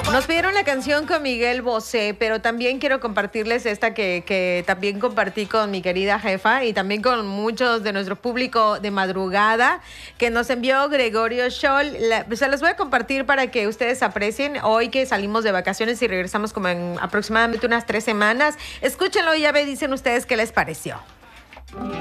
Nos pidieron la canción con Miguel Bosé, pero también quiero compartirles esta que también compartí con mi querida jefa y también con muchos de nuestro público de madrugada que nos envió Gregorio Scholl. Se las voy a compartir para que ustedes aprecien hoy que salimos de vacaciones y regresamos como en aproximadamente unas 3 semanas. Escúchenlo y ya me dicen ustedes qué les pareció.